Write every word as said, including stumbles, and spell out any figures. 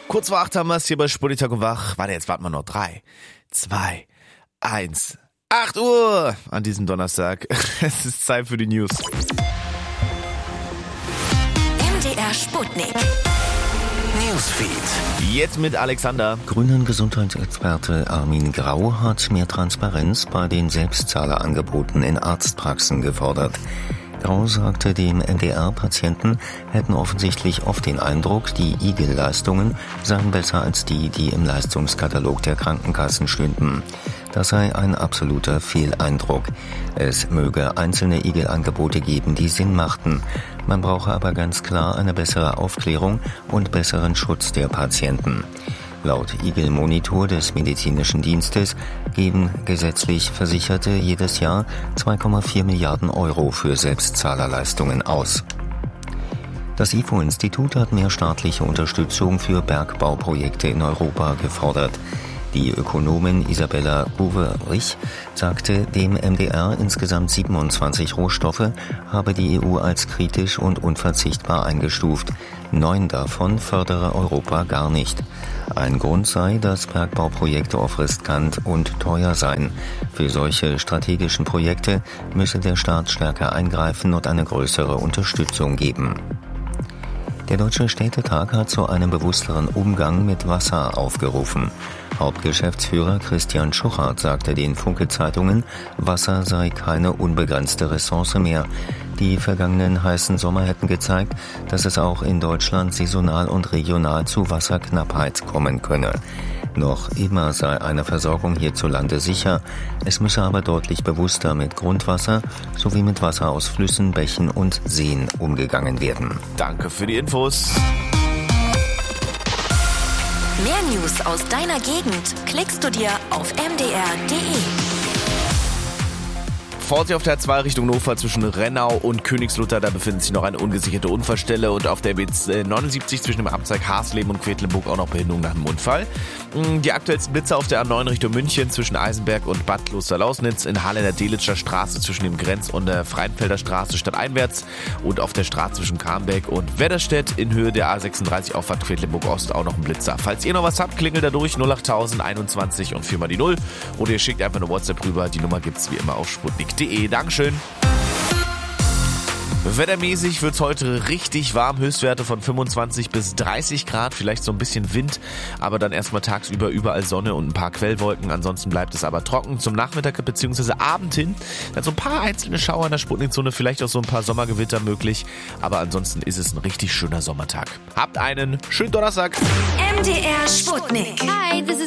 Kurz vor acht haben wir es hier bei Sputnik Tag und Wach. Warte, jetzt warten wir noch. Drei, zwei, eins. acht Uhr an diesem Donnerstag. Es ist Zeit für die News. M D R Sputnik. Newsfeed. Jetzt mit Alexander. Grünen Gesundheitsexperte Armin Grau hat mehr Transparenz bei den Selbstzahlerangeboten in Arztpraxen gefordert. Grau sagte dem M D R, Patienten hätten offensichtlich oft den Eindruck, die I G L-Leistungen seien besser als die, die im Leistungskatalog der Krankenkassen stünden. Das sei ein absoluter Fehleindruck. Es möge einzelne I G L-Angebote geben, die Sinn machten. Man brauche aber ganz klar eine bessere Aufklärung und besseren Schutz der Patienten. Laut I G L-Monitor des Medizinischen Dienstes geben gesetzlich Versicherte jedes Jahr zwei Komma vier Milliarden Euro für Selbstzahlerleistungen aus. Das I F O-Institut hat mehr staatliche Unterstützung für Bergbauprojekte in Europa gefordert. Die Ökonomin Isabella Buwerich sagte dem M D R, insgesamt siebenundzwanzig Rohstoffe habe die E U als kritisch und unverzichtbar eingestuft. Neun davon fördere Europa gar nicht. Ein Grund sei, dass Bergbauprojekte oft riskant und teuer seien. Für solche strategischen Projekte müsse der Staat stärker eingreifen und eine größere Unterstützung geben. Der Deutsche Städtetag hat zu einem bewussteren Umgang mit Wasser aufgerufen. Hauptgeschäftsführer Christian Schuchart sagte den Funke-Zeitungen, Wasser sei keine unbegrenzte Ressource mehr. Die vergangenen heißen Sommer hätten gezeigt, dass es auch in Deutschland saisonal und regional zu Wasserknappheit kommen könne. Noch immer sei eine Versorgung hierzulande sicher. Es müsse aber deutlich bewusster mit Grundwasser sowie mit Wasser aus Flüssen, Bächen und Seen umgegangen werden. Danke für die Infos. Mehr News aus deiner Gegend klickst du dir auf m d r punkt d e. Vorsicht auf der A zwei Richtung Hannover zwischen Rennau und Königslutter, da befindet sich noch eine ungesicherte Unfallstelle und auf der B neunundsiebzig zwischen dem Abzweig Hasleben und Quedlinburg auch noch Behinderung nach einem Unfall. Die aktuellsten Blitzer auf der A neun Richtung München zwischen Eisenberg und Bad Klosterlausnitz, in Halle der Delitscher Straße zwischen dem Grenz- und der Freienfelder Straße stadteinwärts und auf der Straße zwischen Karmbeck und Wedderstedt in Höhe der A sechsunddreißig Auffahrt Quedlinburg Ost auch noch ein Blitzer. Falls ihr noch was habt, klingelt da durch null achttausend einundzwanzig und vier mal die null oder ihr schickt einfach eine WhatsApp rüber. Die Nummer gibt's wie immer auf sputnik punkt d e. Dankeschön. Wettermäßig wird's heute richtig warm, Höchstwerte von fünfundzwanzig bis dreißig Grad, vielleicht so ein bisschen Wind, aber dann erstmal tagsüber überall Sonne und ein paar Quellwolken, ansonsten bleibt es aber trocken. Zum Nachmittag bzw. Abend hin, dann so ein paar einzelne Schauer in der Sputnikzone, vielleicht auch so ein paar Sommergewitter möglich, aber ansonsten ist es ein richtig schöner Sommertag. Habt einen schönen Donnerstag. M D R Sputnik. Hi,